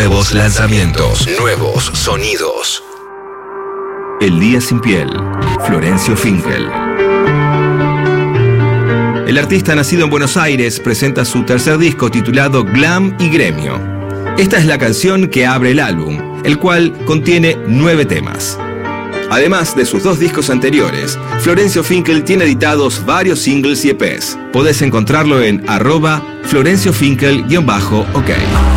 Nuevos lanzamientos, nuevos sonidos. El día sin piel, Florencio Finkel. El artista nacido en Buenos Aires presenta su tercer disco titulado Glam y Gremio. Esta es la canción que abre el álbum, el cual contiene 9 temas. Además de sus 2 discos anteriores, Florencio Finkel tiene editados varios singles y EPs. Podés encontrarlo en @FlorencioFinkel_OK.